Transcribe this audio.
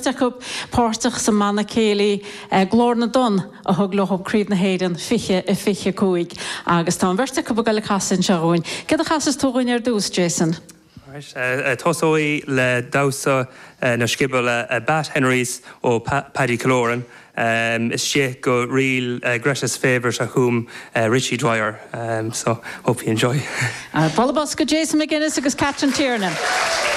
bhirteach up párteach sa mana céalaí glór na don a thug lochop críd na héireann fiche cúig agus tá bhirteach up a gaile chasan seoin. Cad a chasas tógain ar dús, Jason? Tosóí le dása na scibal a Bat Henrys ó Paddy Cloran. Is sé go real gracious favours a whom Richie Dwyer. So hope you enjoy. Ballabos go Jason McGuinness agus Catherine Tiernan.